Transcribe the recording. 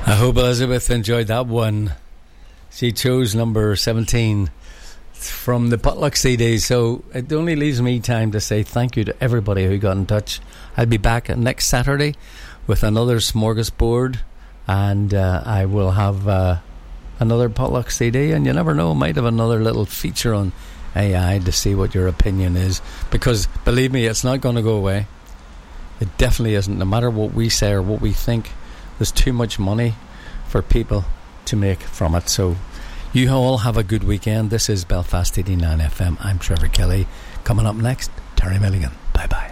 I hope Elizabeth enjoyed that one. She chose number 17 from the Potluck CD, so it only leaves me time to say thank you to everybody who got in touch. I'll be back next Saturday with another smorgasbord, and I will have another Potluck CD, and you never know, I might have another little feature on AI to see what your opinion is, because believe me, it's not going to go away. It definitely isn't. No matter what we say or what we think, there's too much money for people to make from it. So you all have a good weekend. This is Belfast 89 FM. I'm Trevor Kelly. Coming up next, Terry Milligan. Bye bye.